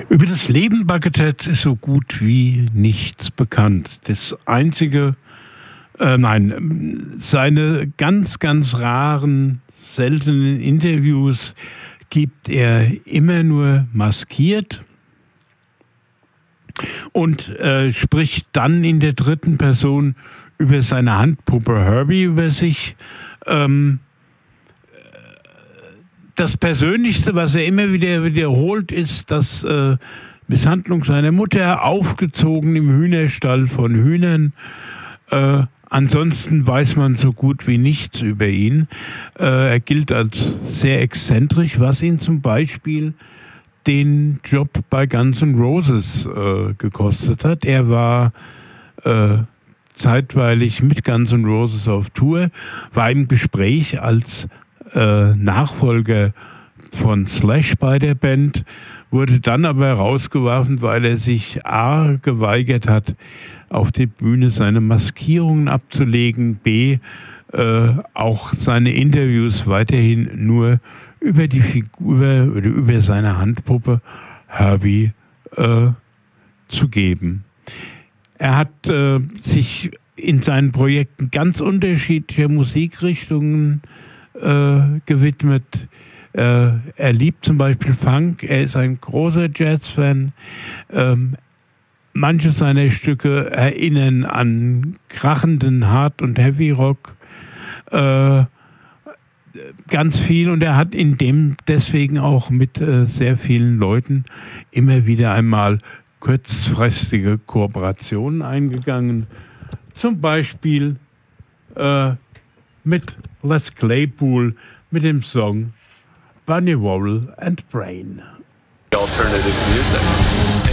Über das Leben Bucketheads ist so gut wie nichts bekannt. Das einzige, seine ganz, ganz raren, seltenen Interviews gibt er immer nur maskiert und spricht dann in der dritten Person über seine Handpuppe Herbie über sich. Das Persönlichste, was er immer wieder wiederholt, ist, dass Misshandlung seiner Mutter, aufgezogen im Hühnerstall von Hühnern. Ansonsten weiß man so gut wie nichts über ihn. Er gilt als sehr exzentrisch, was ihn zum Beispiel den Job bei Guns N' Roses gekostet hat. Er war zeitweilig mit Guns N' Roses auf Tour, war im Gespräch als Nachfolger von Slash bei der Band, wurde dann aber rausgeworfen, weil er sich A. geweigert hat, auf der Bühne seine Maskierungen abzulegen, B. auch seine Interviews weiterhin nur über die Figur oder über seine Handpuppe Herbie zu geben. Er hat sich in seinen Projekten ganz unterschiedlicher Musikrichtungen gewidmet. Er liebt zum Beispiel Funk, er ist ein großer Jazz-Fan. Manche seiner Stücke erinnern an krachenden Hard- und Heavy-Rock. Ganz viel, und er hat deswegen auch mit sehr vielen Leuten immer wieder einmal kurzfristige Kooperationen eingegangen. Zum Beispiel mit Les Claypool mit dem Song Bunny Waddle and Brain. Alternative music.